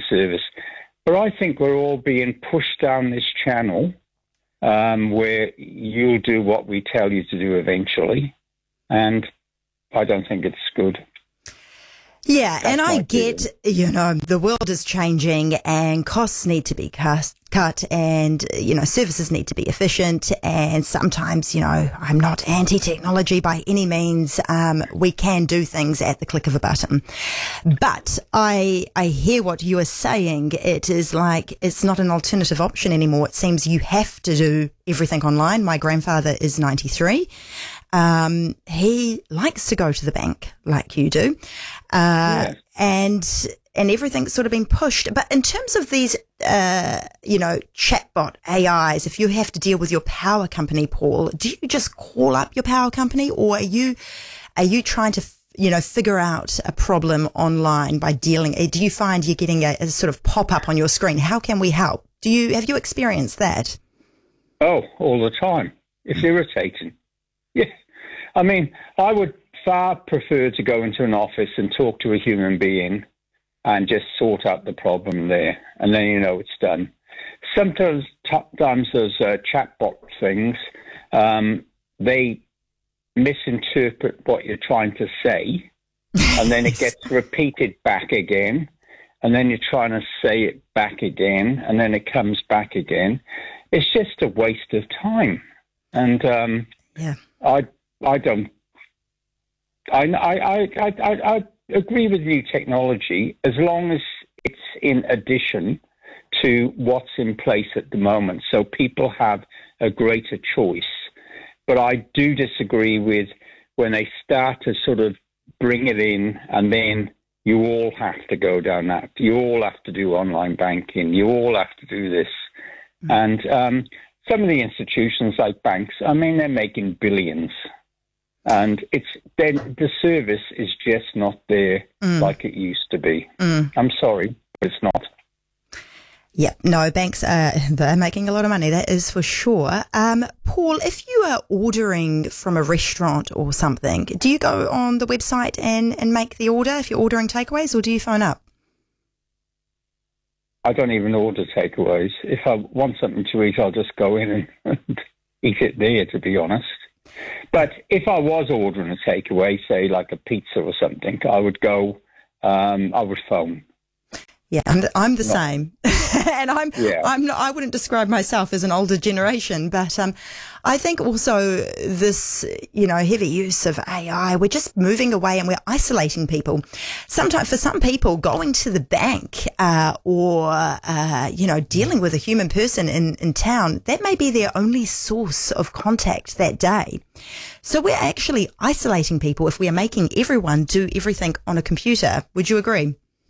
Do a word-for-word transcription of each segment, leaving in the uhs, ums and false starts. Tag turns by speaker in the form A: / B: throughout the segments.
A: service. But I think we're all being pushed down this channel um, where you'll do what we tell you to do eventually. And I don't think it's good.
B: Yeah,
A: That's
B: and I
A: my
B: get,
A: feeling.
B: you know, the world is changing and costs need to be cut, cut and, you know, services need to be efficient. And sometimes, you know, I'm not anti-technology by any means. Um, we can do things at the click of a button. But I, I hear what you are saying. It is like, it's not an alternative option anymore. It seems you have to do everything online. My grandfather is ninety-three. Um, he likes to go to the bank like you do. Uh,
A: yes.
B: and, and everything's sort of been pushed. But in terms of these, uh, you know, chatbot A Is, if you have to deal with your power company, Paul, do you just call up your power company, or are you, are you trying to, you know, figure out a problem online by dealing? Do you find you're getting a, a sort of pop up on your screen? How can we help? Do you, have you experienced that?
A: Oh, all the time. It's irritating. Yeah. I mean, I would far prefer to go into an office and talk to a human being and just sort out the problem there, and then you know it's done. Sometimes, sometimes those uh, chatbot things, um, they misinterpret what you're trying to say, and then it gets repeated back again, and then you're trying to say it back again, and then it comes back again. It's just a waste of time, and um,
B: yeah,
A: I. I don't. I, I, I, I, I agree with new technology as long as it's in addition to what's in place at the moment, so people have a greater choice. But I do disagree with when they start to sort of bring it in, and then you all have to go down that. You all have to do online banking. You all have to do this, mm-hmm. and um, some of the institutions like banks, I mean, they're making billions. And it's then the service is just not there mm. like it used to be.
B: Mm.
A: I'm sorry, but it's not.
B: Yeah, no, banks are they're making a lot of money, that is for sure. Um, Paul, if you are ordering from a restaurant or something, do you go on the website and, and make the order if you're ordering takeaways, or do you phone up?
A: I don't even order takeaways. If I want something to eat, I'll just go in and, and eat it there, to be honest. But if I was ordering a takeaway, say like a pizza or something, I would go, um, I would phone.
B: Yeah, I'm the, I'm the same. and I'm,
A: yeah.
B: I'm not, I wouldn't describe myself as an older generation, but, um, I think also this, you know, heavy use of A I, we're just moving away and we're isolating people. Sometimes for some people going to the bank, uh, or, uh, you know, dealing with a human person in, in town, that may be their only source of contact that day. So we're actually isolating people if we are making everyone do everything on a computer. Would you agree?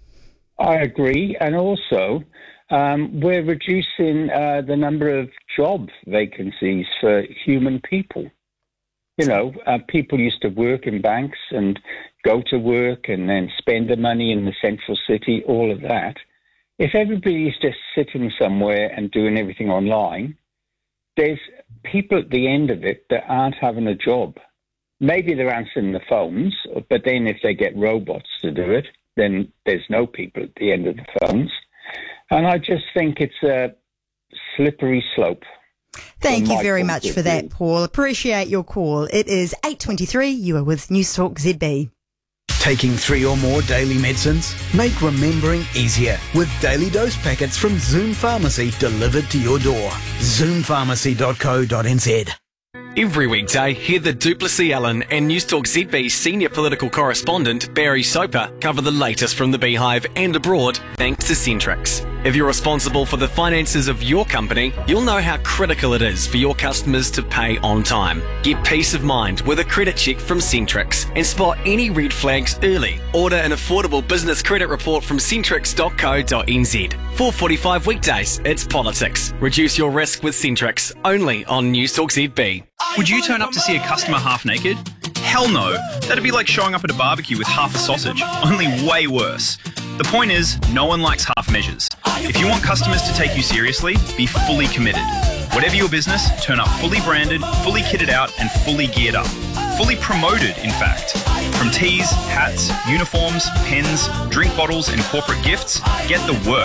A: I agree. And also, um, we're reducing uh, the number of job vacancies for human people. You know, uh, people used to work in banks and go to work and then spend the money in the central city, all of that. If everybody's just sitting somewhere and doing everything online, there's people at the end of it that aren't having a job. Maybe they're answering the phones, but then if they get robots to do it, then there's no people at the end of the phones. And I just think it's a slippery slope.
B: Thank you very much for that, Paul. Appreciate your call. It is eight twenty-three. You are with Newstalk Z B.
C: Taking three or more daily medicines? Make remembering easier with daily dose packets from Zoom Pharmacy delivered to your door. zoom pharmacy dot co dot n z.
D: Every weekday, hear the Duplessis Allen and Newstalk Z B senior political correspondent Barry Soper cover the latest from the Beehive and abroad, thanks to Centrix. If you're responsible for the finances of your company, you'll know how critical it is for your customers to pay on time. Get peace of mind with a credit check from Centrix and spot any red flags early. Order an affordable business credit report from centrix dot co dot n z. four forty-five weekdays, it's politics. Reduce your risk with Centrix, only on Newstalk Z B.
E: Would you turn up to see a customer half naked? Hell no. That'd be like showing up at a barbecue with half a sausage, only way worse. The point is, no one likes half measures. If you want customers to take you seriously, be fully committed. Whatever your business, turn up fully branded, fully kitted out, and fully geared up. Fully promoted, in fact. From tees, hats, uniforms, pens, drink bottles, and corporate gifts, get the work.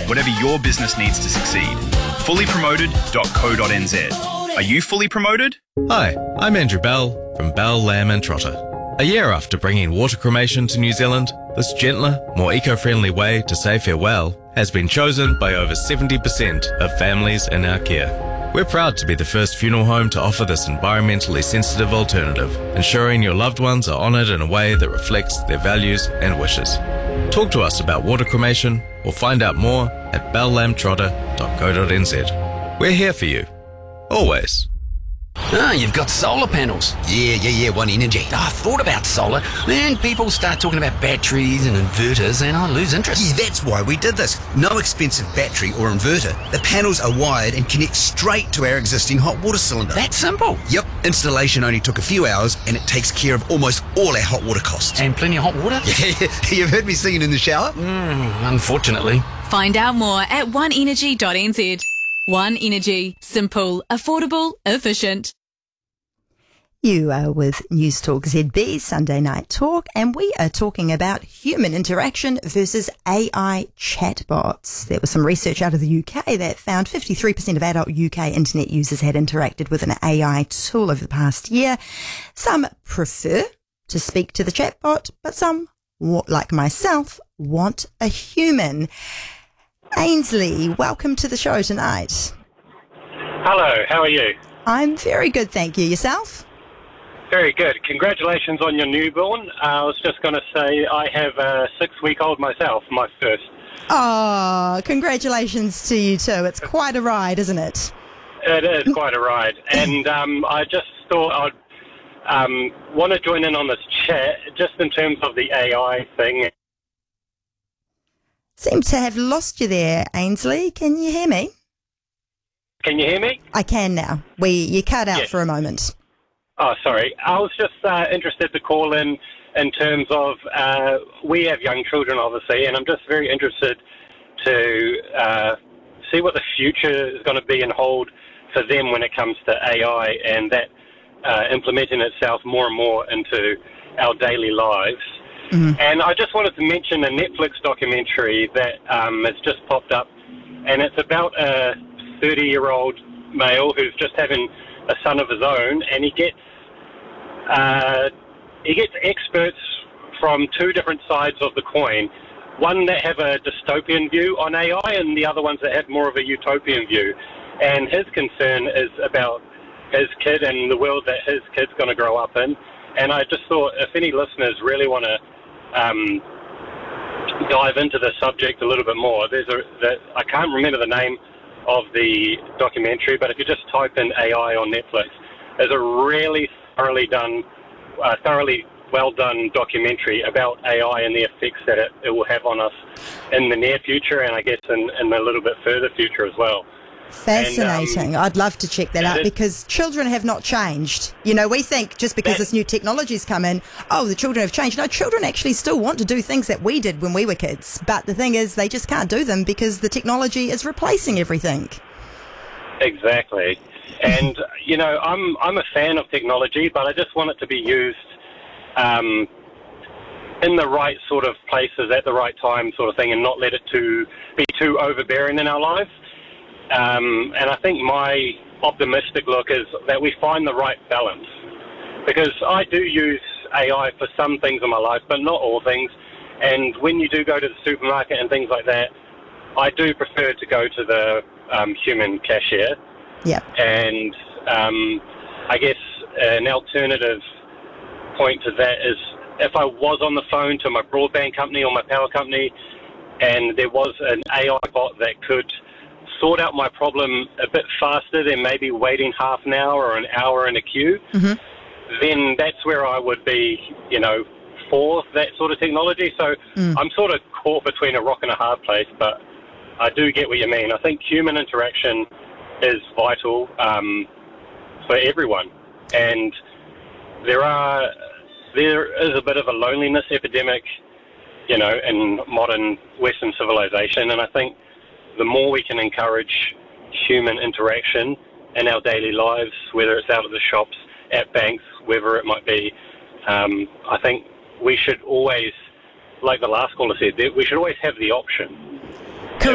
E: whatever your business needs to succeed. fully promoted dot co dot n z. Are you fully promoted?
F: Hi, I'm Andrew Bell from Bell, Lamb and Trotter. A year after bringing water cremation to New Zealand, this gentler, more eco-friendly way to say farewell has been chosen by over seventy percent of families in our care. We're proud to be the first funeral home to offer this environmentally sensitive alternative, ensuring your loved ones are honoured in a way that reflects their values and wishes. Talk to us about water cremation or find out more at bell lamb trotter dot co dot n z. We're here for you. Always.
G: Ah, you've got solar panels.
H: Yeah, yeah, yeah, One Energy.
G: Oh, I thought about solar, then people start talking about batteries and inverters and I lose interest.
H: Yeah, that's why we did this. No expensive battery or inverter. The panels are wired and connect straight to our existing hot water cylinder.
G: That simple?
H: Yep. Installation only took a few hours and it takes care of almost all our hot water costs.
G: And plenty of hot water?
H: Yeah, you've heard me singing in the shower?
G: Mm, unfortunately.
I: Find out more at one energy dot n z. One Energy. Simple, affordable, efficient.
B: You are with News Talk Z B, Sunday Night Talk, and we are talking about human interaction versus A I chatbots. There was some research out of the U K that found fifty-three percent of adult U K internet users had interacted with an A I tool over the past year. Some prefer to speak to the chatbot, but some, like myself, want a human. Ainsley, welcome to the show tonight.
J: Hello, how are you?
B: I'm very good, thank you. Yourself?
J: Very good. Congratulations on your newborn. Uh, I was just going to say I have a six-week-old myself, my first.
B: Oh, congratulations to you too. It's quite a ride, isn't it?
J: It is quite a ride. And um, I just thought I'd um, want to join in on this chat, just in terms of the A I thing.
B: Seem to have lost you there, Ainsley. Can you hear me?
J: Can you hear me?
B: I can now. We You cut out
J: Yes.
B: for a moment.
J: Oh, sorry. I was just uh, interested to call in in terms of, uh, we have young children, obviously, and I'm just very interested to uh, see what the future is going to be and hold for them when it comes to A I and that uh, implementing itself more and more into our daily lives. Mm-hmm. And I just wanted to mention a Netflix documentary that um, has just popped up, and it's about a thirty-year-old male who's just having a son of his own, and he gets uh, he gets experts from two different sides of the coin, one that have a dystopian view on A I and the other ones that have more of a utopian view. And his concern is about his kid and the world that his kid's going to grow up in. And I just thought if any listeners really want to um, dive into the subject a little bit more, there's a the, I can't remember the name of the documentary, but if you just type in A I on Netflix, there's a really thoroughly done, uh, thoroughly well done documentary about A I and the effects that it, it will have on us in the near future, and I guess in, in a little bit further future as well.
B: Fascinating.
J: And, um,
B: I'd love to check that out
J: it,
B: because children have not changed. You know, we think just because
J: that,
B: this new technology's come in, oh, the children have changed. No, children actually still want to do things that we did when we were kids. But the thing is, they just can't do them because the technology is replacing everything.
J: Exactly. And, you know, I'm I'm a fan of technology, but I just want it to be used um, in the right sort of places at the right time sort of thing and not let it to be too overbearing in our lives. Um, and I think my optimistic look is that we find the right balance, because I do use A I for some things in my life, but not all things. And when you do go to the supermarket and things like that, I do prefer to go to the um, human cashier.
B: Yeah.
J: And um, I guess an alternative point to that is if I was on the phone to my broadband company or my power company and there was an A I bot that could sort out my problem a bit faster than maybe waiting half an hour or an hour in a queue, mm-hmm. then that's where I would be, you know, for that sort of technology. So mm. I'm sort of caught between a rock and a hard place, but I do get what you mean. I think human interaction is vital um, for everyone. And there are there is a bit of a loneliness epidemic, you know, in modern Western civilization, and I think the more we can encourage human interaction in our daily lives, whether it's out at the shops, at banks, wherever it might be, um, I think we should always, like the last caller said, we should always have the option